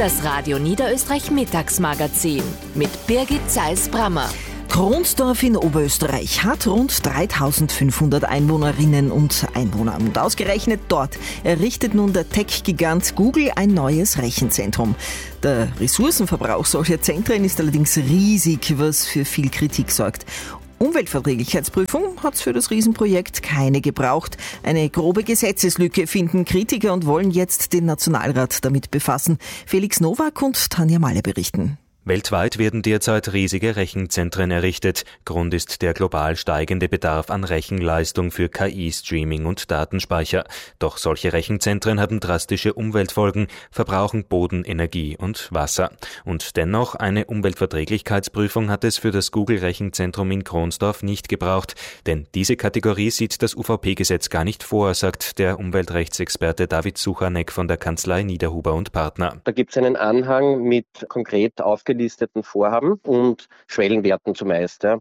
Das Radio Niederösterreich Mittagsmagazin mit Birgit Zeiss-Brammer. Kronsdorf in Oberösterreich hat rund 3500 Einwohnerinnen und Einwohner. Und ausgerechnet dort errichtet nun der Tech-Gigant Google ein neues Rechenzentrum. Der Ressourcenverbrauch solcher Zentren ist allerdings riesig, was für viel Kritik sorgt. Umweltverträglichkeitsprüfung hat es für das Riesenprojekt keine gebraucht. Eine grobe Gesetzeslücke finden Kritiker und wollen jetzt den Nationalrat damit befassen. Felix Nowak und Tanja Malle berichten. Weltweit werden derzeit riesige Rechenzentren errichtet. Grund ist der global steigende Bedarf an Rechenleistung für KI, Streaming und Datenspeicher. Doch solche Rechenzentren haben drastische Umweltfolgen, verbrauchen Boden, Energie und Wasser. Und dennoch, eine Umweltverträglichkeitsprüfung hat es für das Google-Rechenzentrum in Kronsdorf nicht gebraucht. Denn diese Kategorie sieht das UVP-Gesetz gar nicht vor, sagt der Umweltrechtsexperte David Suchanek von der Kanzlei Niederhuber und Partner. Da gibt es einen Anhang mit konkret aufgelisteten Vorhaben und Schwellenwerten zumeist. Ja.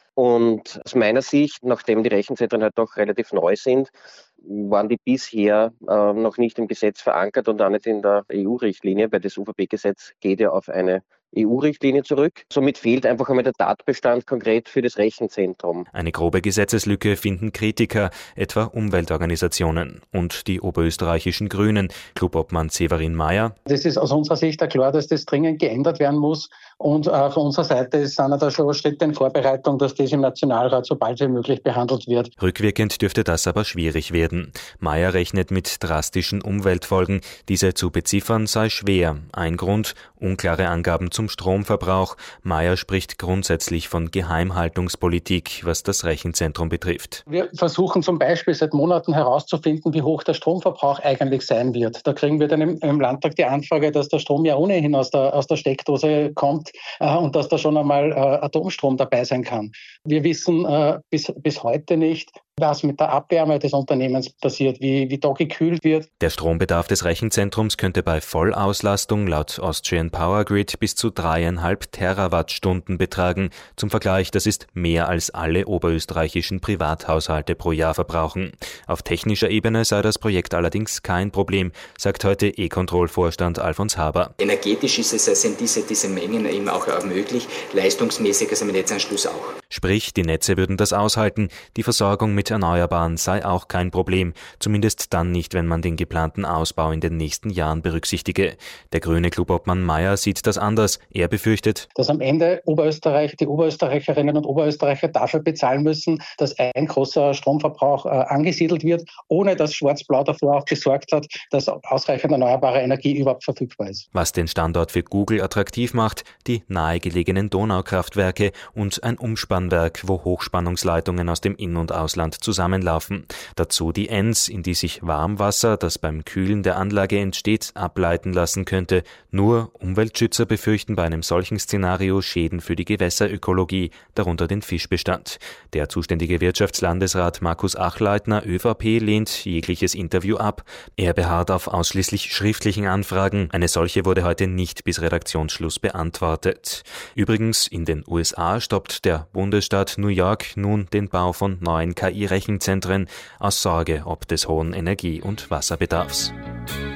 Und aus meiner Sicht, nachdem die Rechenzentren halt doch relativ neu sind, waren die bisher noch nicht im Gesetz verankert und auch nicht in der EU-Richtlinie, weil das UVP-Gesetz geht ja auf eine EU-Richtlinie zurück. Somit fehlt einfach einmal der Tatbestand konkret für das Rechenzentrum. Eine grobe Gesetzeslücke finden Kritiker, etwa Umweltorganisationen und die oberösterreichischen Grünen. Clubobmann Severin Mayer. Das ist aus unserer Sicht ja klar, dass das dringend geändert werden muss. Und von unserer Seite sind da schon Schritte in Vorbereitung, dass das im Nationalrat so bald wie möglich behandelt wird. Rückwirkend dürfte das aber schwierig werden. Mayer rechnet mit drastischen Umweltfolgen. Diese zu beziffern sei schwer. Ein Grund, unklare Angaben zum Stromverbrauch. Mayer spricht grundsätzlich von Geheimhaltungspolitik, was das Rechenzentrum betrifft. Wir versuchen zum Beispiel seit Monaten herauszufinden, wie hoch der Stromverbrauch eigentlich sein wird. Da kriegen wir dann im Landtag die Anfrage, dass der Strom ja ohnehin aus der Steckdose kommt und dass da schon einmal Atomstrom dabei sein kann. Wir wissen bis heute nicht, was mit der Abwärme des Unternehmens passiert, wie da gekühlt wird. Der Strombedarf des Rechenzentrums könnte bei Vollauslastung laut Austrian Power Grid bis zu 3,5 Terawattstunden betragen. Zum Vergleich, das ist mehr als alle oberösterreichischen Privathaushalte pro Jahr verbrauchen. Auf technischer Ebene sei das Projekt allerdings kein Problem, sagt heute E-Control-Vorstand Alfons Haber. Energetisch sind diese Mengen eben auch möglich, leistungsmäßig also im Netzanschluss auch. Sprich, die Netze würden das aushalten, die Versorgung mit Erneuerbaren sei auch kein Problem, zumindest dann nicht, wenn man den geplanten Ausbau in den nächsten Jahren berücksichtige. Der grüne Clubobmann Mayer sieht das anders. Er befürchtet, dass am Ende die Oberösterreicherinnen und Oberösterreicher dafür bezahlen müssen, dass ein großer Stromverbrauch angesiedelt wird, ohne dass Schwarz-Blau davor auch gesorgt hat, dass ausreichend erneuerbare Energie überhaupt verfügbar ist. Was den Standort für Google attraktiv macht, die nahegelegenen Donaukraftwerke und ein Umspannwerk, wo Hochspannungsleitungen aus dem In- und Ausland zusammenlaufen. Dazu die Enns, in die sich Warmwasser, das beim Kühlen der Anlage entsteht, ableiten lassen könnte. Nur Umweltschützer befürchten bei einem solchen Szenario Schäden für die Gewässerökologie, darunter den Fischbestand. Der zuständige Wirtschaftslandesrat Markus Achleitner, ÖVP, lehnt jegliches Interview ab. Er beharrt auf ausschließlich schriftlichen Anfragen. Eine solche wurde heute nicht bis Redaktionsschluss beantwortet. Übrigens, in den USA stoppt der Bundesstaat New York nun den Bau von neuen KI-Rechenzentren aus Sorge ob des hohen Energie- und Wasserbedarfs.